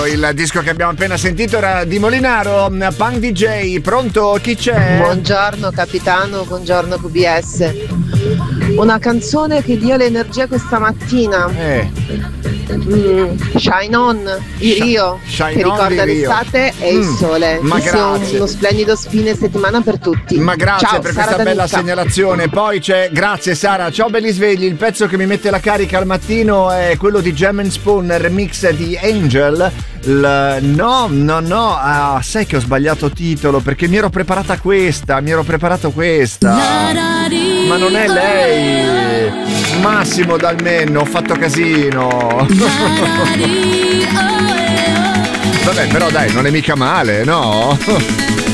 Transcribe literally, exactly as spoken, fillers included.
Il disco che abbiamo appena sentito era di Molinaro, Punk D J. Pronto? Chi c'è? Buongiorno capitano, buongiorno Q B S. Una canzone che dia l'energia questa mattina. Eh. Mm, Shine On di Rio, Shine che On ricorda di Rio. l'estate e Mm, il sole. ma Che sia grazie. uno splendido fine settimana per tutti. Ma grazie Ciao, per Sara questa bella Danica. segnalazione. Poi c'è, grazie Sara, ciao belli svegli. Il pezzo che mi mette la carica al mattino è quello di Jam and Spoon, remix di Angel. L- no, no, no, ah, sai che ho sbagliato titolo perché mi ero preparata questa, mi ero preparato questa. Ma non è lei. Massimo Dalmenno, ho fatto casino. Vabbè, però dai, non è mica male, no?